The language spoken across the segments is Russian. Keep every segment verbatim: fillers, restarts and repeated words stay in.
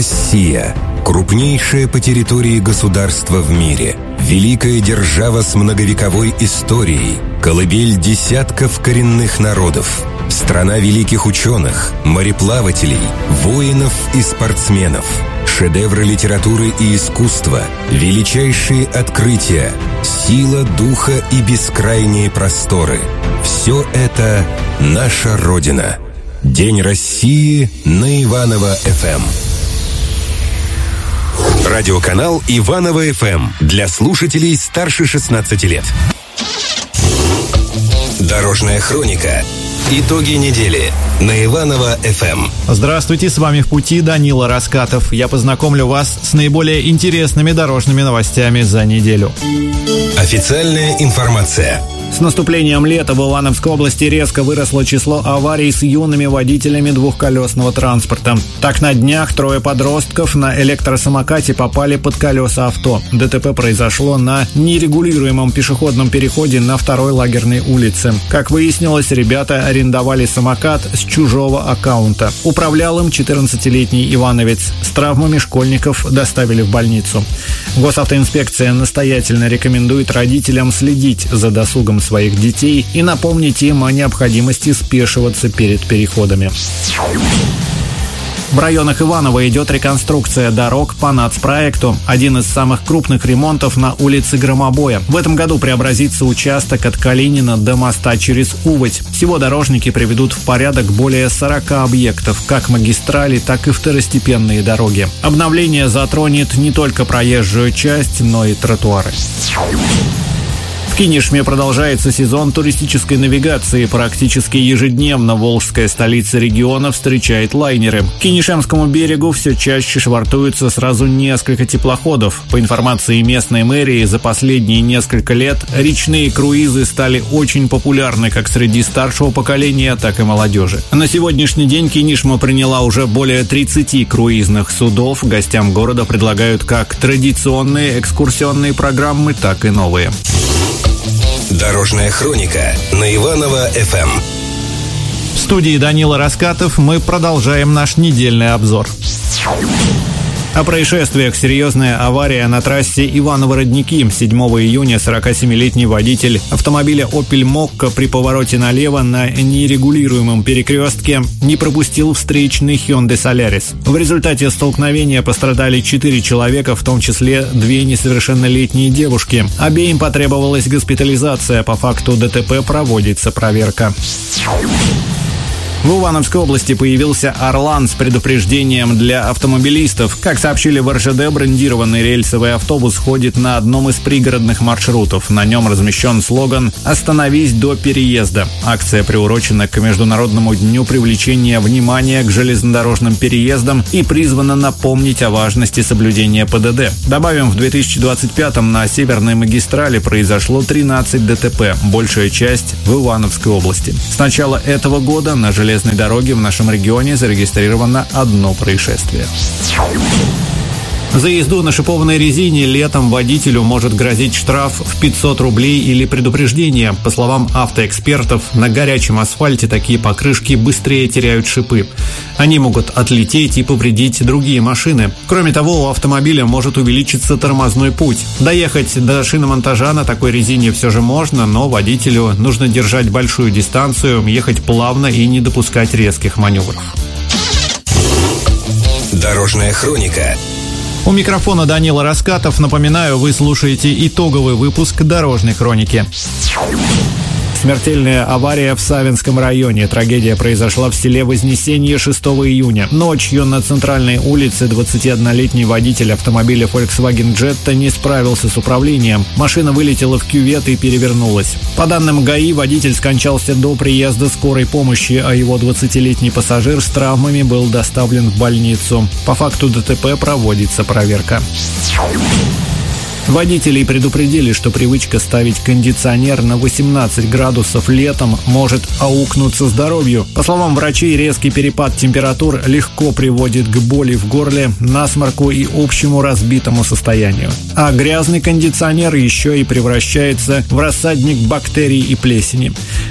Россия – крупнейшее по территории государство в мире, великая держава с многовековой историей, колыбель десятков коренных народов, страна великих ученых, мореплавателей, воинов и спортсменов, шедевры литературы и искусства, величайшие открытия, сила духа и бескрайние просторы – все это наша Родина. День России на Иваново-эф эм. Радиоканал Иваново-эф эм для слушателей старше шестнадцати лет. Дорожная хроника. Итоги недели на Иваново-эф эм. Здравствуйте, с вами в пути Данила Раскатов. Я познакомлю вас с наиболее интересными дорожными новостями за неделю. Официальная информация. С наступлением лета в Ивановской области резко выросло число аварий с юными водителями двухколесного транспорта. Так, на днях трое подростков на электросамокате попали под колеса авто. ДТП произошло на нерегулируемом пешеходном переходе на второй лагерной улице. Как выяснилось, ребята арендовали самокат с чужого аккаунта. Управлял им четырнадцатилетний ивановец. С травмами школьников доставили в больницу. Госавтоинспекция настоятельно рекомендует родителям следить за досугом своих детей и напомнить им о необходимости спешиваться перед переходами. В районах Иваново идет реконструкция дорог по нацпроекту. Один из самых крупных ремонтов на улице Громобоя. В этом году преобразится участок от Калинина до моста через Уводь. Всего дорожники приведут в порядок более сорока объектов, как магистрали, так и второстепенные дороги. Обновление затронет не только проезжую часть, но и тротуары. В Кинешме продолжается сезон туристической навигации. Практически ежедневно волжская столица региона встречает лайнеры. К Кинешемскому берегу все чаще швартуются сразу несколько теплоходов. По информации местной мэрии, за последние несколько лет речные круизы стали очень популярны как среди старшего поколения, так и молодежи. На сегодняшний день Кинешма приняла уже более тридцати круизных судов. Гостям города предлагают как традиционные экскурсионные программы, так и новые. Дорожная хроника на Иваново-эф эм. В студии Данила Раскатов мы продолжаем наш недельный обзор. О происшествиях. Серьезная авария на трассе Иваново-Родники. седьмого июня сорокасемилетний водитель автомобиля Opel Mokka при повороте налево на нерегулируемом перекрестке не пропустил встречный Hyundai Solaris. В результате столкновения пострадали четыре человека, в том числе две несовершеннолетние девушки. Обеим потребовалась госпитализация. По факту ДТП проводится проверка. В Ивановской области появился «Орлан» с предупреждением для автомобилистов. Как сообщили в эр жэ дэ, брендированный рельсовый автобус ходит на одном из пригородных маршрутов. На нем размещен слоган «Остановись до переезда». Акция приурочена к Международному дню привлечения внимания к железнодорожным переездам и призвана напомнить о важности соблюдения пэ дэ дэ. Добавим, в две тысячи двадцать пятом на Северной магистрали произошло тринадцать дэ тэ пэ, большая часть в Ивановской области. С начала этого года на железнодорожных железной дороги в нашем регионе зарегистрировано одно происшествие. За езду на шипованной резине летом водителю может грозить штраф в пятьсот рублей или предупреждение. По словам автоэкспертов, на горячем асфальте такие покрышки быстрее теряют шипы. Они могут отлететь и повредить другие машины. Кроме того, у автомобиля может увеличиться тормозной путь. Доехать до шиномонтажа на такой резине все же можно, но водителю нужно держать большую дистанцию, ехать плавно и не допускать резких маневров. Дорожная хроника. У микрофона Данила Раскатов. Напоминаю, вы слушаете итоговый выпуск «Дорожной хроники». Смертельная авария в Савинском районе. Трагедия произошла в селе Вознесенье шестого июня. Ночью на центральной улице двадцатиоднолетний водитель автомобиля Volkswagen Jetta не справился с управлением. Машина вылетела в кювет и перевернулась. По данным ГАИ, водитель скончался до приезда скорой помощи, а его двадцатилетний пассажир с травмами был доставлен в больницу. По факту ДТП проводится проверка. Водителей предупредили, что привычка ставить кондиционер на восемнадцать градусов летом может аукнуться здоровью. По словам врачей, резкий перепад температур легко приводит к боли в горле, насморку и общему разбитому состоянию. А грязный кондиционер еще и превращается в рассадник бактерий и плесени.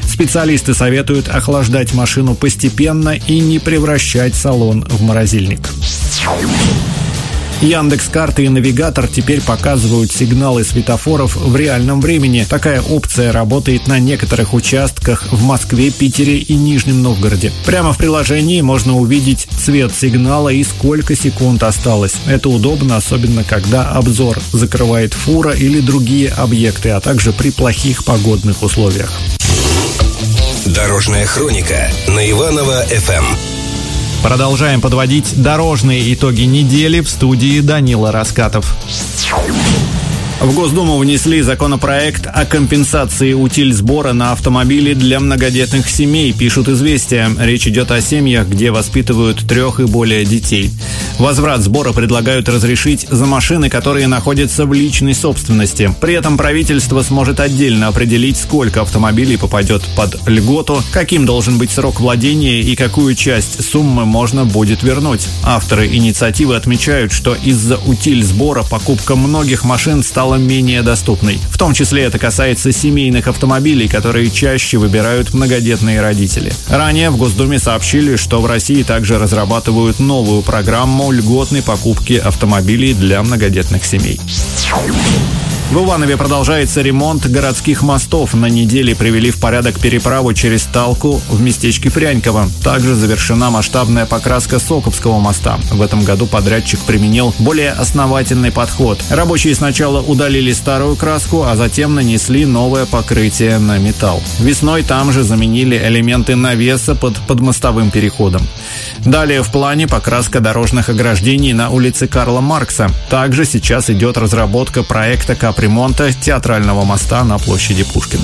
Специалисты советуют охлаждать машину постепенно и не превращать салон в морозильник. Яндекс.Карты и Навигатор теперь показывают сигналы светофоров в реальном времени. Такая опция работает на некоторых участках в Москве, Питере и Нижнем Новгороде. Прямо в приложении можно увидеть цвет сигнала и сколько секунд осталось. Это удобно, особенно когда обзор закрывает фура или другие объекты, а также при плохих погодных условиях. Дорожная хроника на Иваново-эф эм. Продолжаем подводить дорожные итоги недели в студии Данила Раскатов. В Госдуму внесли законопроект о компенсации утильсбора на автомобили для многодетных семей, пишут «Известия». Речь идет о семьях, где воспитывают трех и более детей. Возврат сбора предлагают разрешить за машины, которые находятся в личной собственности. При этом правительство сможет отдельно определить, сколько автомобилей попадет под льготу, каким должен быть срок владения и какую часть суммы можно будет вернуть. Авторы инициативы отмечают, что из-за утильсбора покупка многих машин стала менее доступной. В том числе это касается семейных автомобилей, которые чаще выбирают многодетные родители. Ранее в Госдуме сообщили, что в России также разрабатывают новую программу льготной покупки автомобилей для многодетных семей. В Иванове продолжается ремонт городских мостов. На неделе привели в порядок переправу через Талку в местечке Пряньково. Также завершена масштабная покраска Сокопского моста. В этом году подрядчик применил более основательный подход. Рабочие сначала удалили старую краску, а затем нанесли новое покрытие на металл. Весной там же заменили элементы навеса под подмостовым переходом. Далее в плане покраска дорожных ограждений на улице Карла Маркса. Также сейчас идет разработка проекта капремонта театрального моста на площади Пушкина.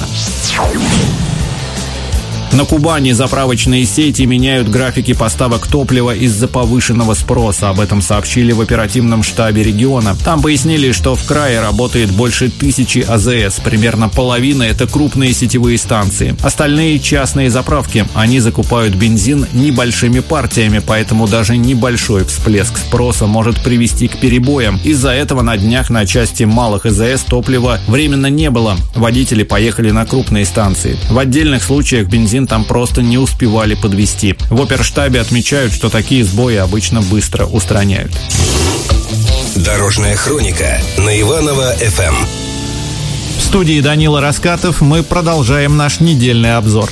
На Кубани заправочные сети меняют графики поставок топлива из-за повышенного спроса. Об этом сообщили в оперативном штабе региона. Там пояснили, что в крае работает больше тысячи а зэ эс. Примерно половина – это крупные сетевые станции. Остальные – частные заправки. Они закупают бензин небольшими партиями, поэтому даже небольшой всплеск спроса может привести к перебоям. Из-за этого на днях на части малых а зэ эс топлива временно не было. Водители поехали на крупные станции. В отдельных случаях бензин там просто не успевали подвезти. В оперштабе отмечают, что такие сбои обычно быстро устраняют. Дорожная хроника на Иваново-эф эм. В студии Данила Раскатов мы продолжаем наш недельный обзор.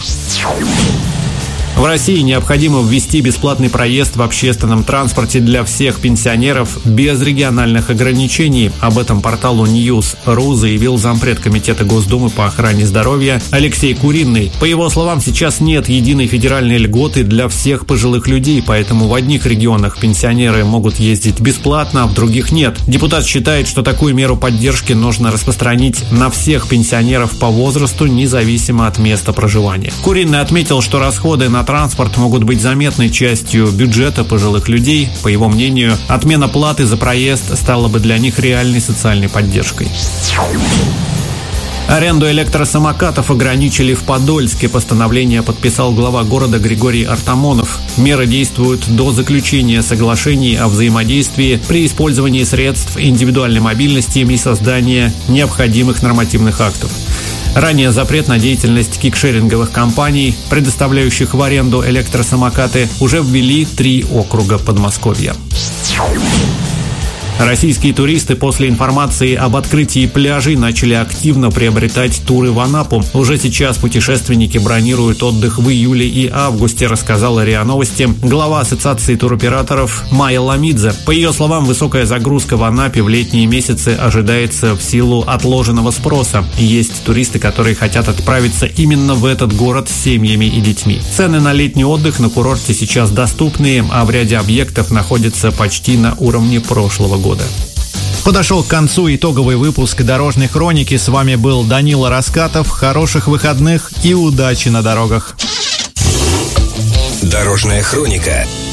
В России необходимо ввести бесплатный проезд в общественном транспорте для всех пенсионеров без региональных ограничений. Об этом порталу ньюс точка ру заявил зампред Комитета Госдумы по охране здоровья Алексей Куриный. По его словам, сейчас нет единой федеральной льготы для всех пожилых людей, поэтому в одних регионах пенсионеры могут ездить бесплатно, а в других нет. Депутат считает, что такую меру поддержки нужно распространить на всех пенсионеров по возрасту, независимо от места проживания. Куриный отметил, что расходы на транспорт могут быть заметной частью бюджета пожилых людей. По его мнению, отмена платы за проезд стала бы для них реальной социальной поддержкой. Аренду электросамокатов ограничили в Подольске. Постановление подписал глава города Григорий Артамонов. Меры действуют до заключения соглашений о взаимодействии при использовании средств индивидуальной мобильности и создания необходимых нормативных актов. Ранее запрет на деятельность кикшеринговых компаний, предоставляющих в аренду электросамокаты, уже ввели три округа Подмосковья. Российские туристы после информации об открытии пляжей начали активно приобретать туры в Анапу. Уже сейчас путешественники бронируют отдых в июле и августе, рассказала РИА Новости глава Ассоциации туроператоров Майя Ламидзе. По ее словам, высокая загрузка в Анапе в летние месяцы ожидается в силу отложенного спроса. Есть туристы, которые хотят отправиться именно в этот город с семьями и детьми. Цены на летний отдых на курорте сейчас доступные, а в ряде объектов находятся почти на уровне прошлого года. года. Подошел к концу итоговый выпуск «Дорожной хроники». С вами был Данила Раскатов. Хороших выходных и удачи на дорогах. Дорожная хроника